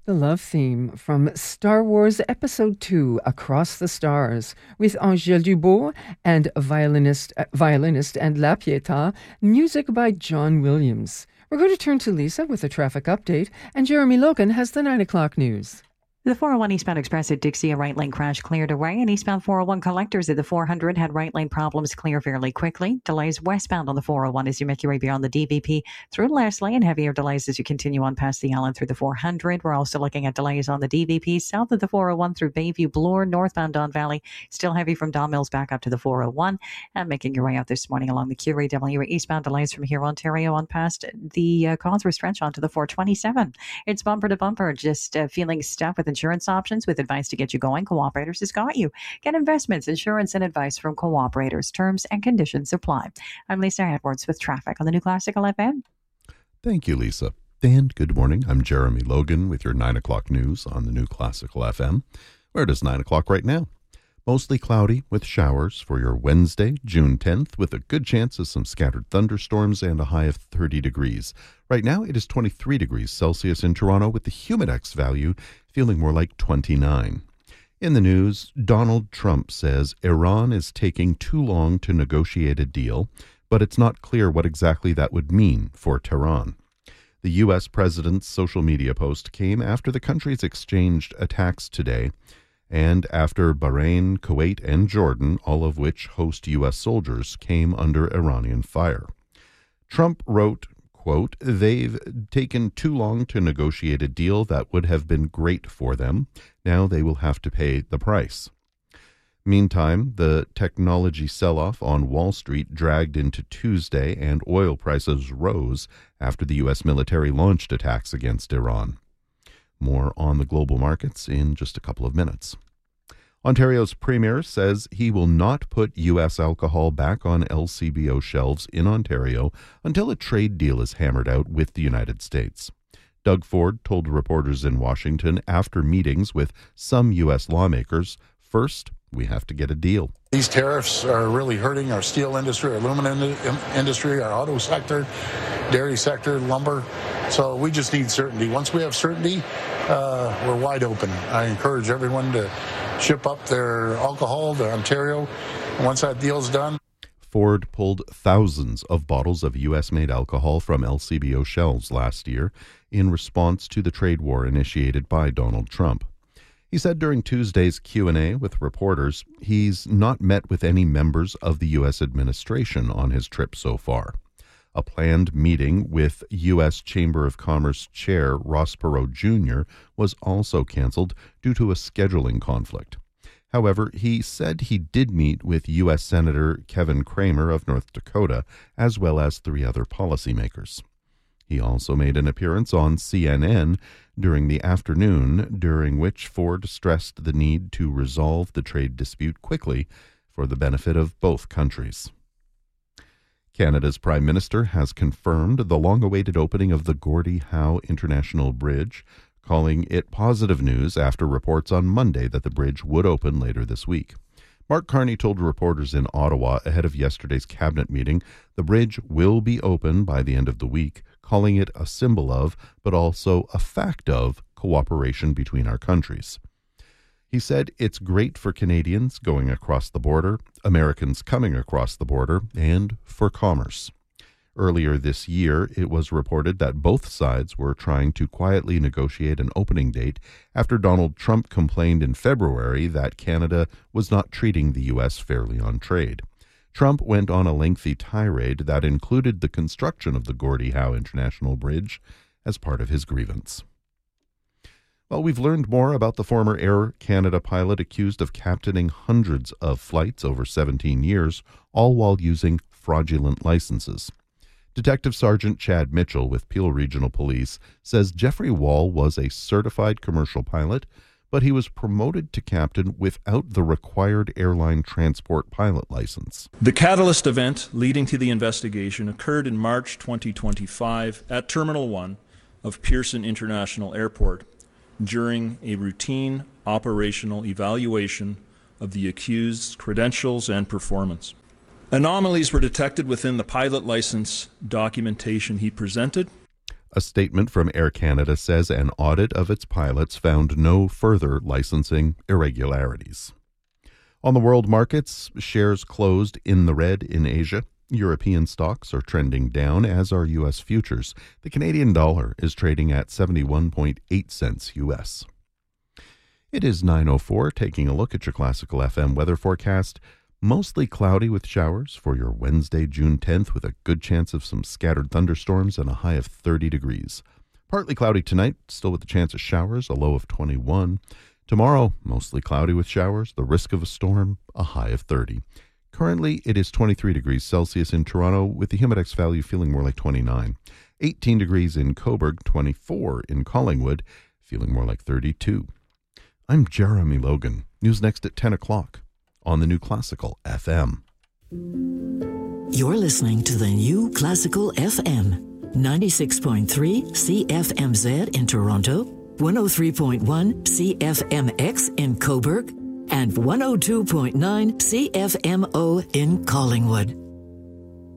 The love theme from Star Wars Episode 2, Across the Stars, with Angèle Dubois and violinist and La Pietà, music by John Williams. We're going to turn to Lisa with a traffic update, and Jeremy Logan has the 9 o'clock news. The 401 eastbound express at Dixie, a right lane crash cleared away, and eastbound 401 collectors at the 400 had right lane problems clear fairly quickly. Delays westbound on the 401 as you make your way beyond the DVP through Leslie, and heavier delays as you continue on past the Allen through the 400. We're also looking at delays on the DVP south of the 401 through Bayview Bloor, northbound Don Valley, still heavy from Don Mills back up to the 401, and making your way out this morning along the QAW eastbound delays from here, Ontario, on past the Cawthra stretch onto the 427. It's bumper to bumper, just feeling stuck with insurance options with advice to get you going. Cooperators has got you. Get investments, insurance, and advice from Cooperators. Terms and conditions apply. I'm Lisa Edwards with traffic on the New Classical FM. Thank you, Lisa. And good morning. I'm Jeremy Logan with your 9 o'clock news on the New Classical FM. Where it is 9 o'clock right now. Mostly cloudy with showers for your Wednesday, June 10th, with a good chance of some scattered thunderstorms and a high of 30 degrees. Right now, it is 23 degrees Celsius in Toronto, with the Humidex value feeling more like 29. In the news, Donald Trump says Iran is taking too long to negotiate a deal, but it's not clear what exactly that would mean for Tehran. The U.S. president's social media post came after the countries exchanged attacks today, and after Bahrain, Kuwait, and Jordan, all of which host U.S. soldiers, came under Iranian fire. Trump wrote, quote, "They've taken too long to negotiate a deal that would have been great for them. Now they will have to pay the price." Meantime, the technology sell-off on Wall Street dragged into Tuesday, and oil prices rose after the U.S. military launched attacks against Iran. More on the global markets in just a couple of minutes. Ontario's premier says he will not put U.S. alcohol back on LCBO shelves in Ontario until a trade deal is hammered out with the United States. Doug Ford told reporters in Washington after meetings with some U.S. lawmakers, first, we have to get a deal. These tariffs are really hurting our steel industry, our aluminum industry, our auto sector, dairy sector, lumber. So we just need certainty. Once we have certainty, we're wide open. I encourage everyone to ship up their alcohol to Ontario. Once that deal's done. Ford pulled thousands of bottles of U.S.-made alcohol from LCBO shelves last year in response to the trade war initiated by Donald Trump. He said during Tuesday's Q&A with reporters he's not met with any members of the U.S. administration on his trip so far. A planned meeting with U.S. Chamber of Commerce Chair Ross Perot Jr. was also canceled due to a scheduling conflict. However, he said he did meet with U.S. Senator Kevin Cramer of North Dakota, as well as 3 other policymakers. He also made an appearance on CNN during the afternoon, during which Ford stressed the need to resolve the trade dispute quickly for the benefit of both countries. Canada's Prime Minister has confirmed the long-awaited opening of the Gordie Howe International Bridge, calling it positive news after reports on Monday that the bridge would open later this week. Mark Carney told reporters in Ottawa ahead of yesterday's cabinet meeting the bridge will be open by the end of the week, calling it a symbol of, but also a fact of, cooperation between our countries. He said it's great for Canadians going across the border, Americans coming across the border, and for commerce. Earlier this year, it was reported that both sides were trying to quietly negotiate an opening date after Donald Trump complained in February that Canada was not treating the U.S. fairly on trade. Trump went on a lengthy tirade that included the construction of the Gordie Howe International Bridge as part of his grievance. Well, we've learned more about the former Air Canada pilot accused of captaining hundreds of flights over 17 years, all while using fraudulent licenses. Detective Sergeant Chad Mitchell with Peel Regional Police says Jeffrey Wall was a certified commercial pilot, but he was promoted to captain without the required airline transport pilot license. The catalyst event leading to the investigation occurred in March 2025 at Terminal 1 of Pearson International Airport during a routine operational evaluation of the accused's credentials and performance. Anomalies were detected within the pilot license documentation he presented. A statement from Air Canada says an audit of its pilots found no further licensing irregularities. On the world markets, shares closed in the red in Asia. European stocks are trending down, as are U.S. futures. The Canadian dollar is trading at 71.8 cents U.S. It is 9:04, taking a look at your Classical FM weather forecast. Mostly cloudy with showers for your Wednesday, June 10th, with a good chance of some scattered thunderstorms and a high of 30 degrees. Partly cloudy tonight, still with the chance of showers, a low of 21. Tomorrow, mostly cloudy with showers, the risk of a storm, a high of 30. Currently, it is 23 degrees Celsius in Toronto, with the Humidex value feeling more like 29. 18 degrees in Cobourg, 24 in Collingwood, feeling more like 32. I'm Jeremy Logan. News next at 10 o'clock. On the New Classical FM. You're listening to the New Classical FM, 96.3 CFMZ in Toronto, 103.1 CFMX in Cobourg, and 102.9 CFMO in Collingwood.